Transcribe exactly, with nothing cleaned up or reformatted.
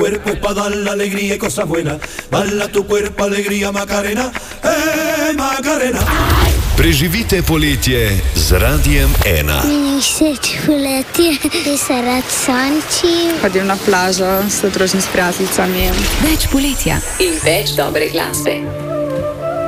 cuerpo es para dar la alegría y cosas buenas. Bala tu cuerpo, alegría, Macarena, eh, Macarena. Preživite poletje z Radiem ena. Všeč poletje, ker se rad sonči. Hodim na plažo, se družim s prijateljicami. Več poletja in več dobre glasbe.